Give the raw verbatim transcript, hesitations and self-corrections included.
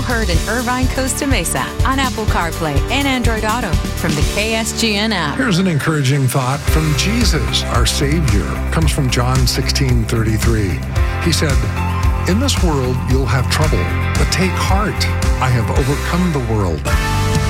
heard in Irvine, Costa Mesa on Apple CarPlay and Android Auto from the K S G N app. Here's an encouraging thought from Jesus, our Savior. Comes from John sixteen thirty-three. He said, "In this world you'll have trouble, but take heart. I have overcome the world."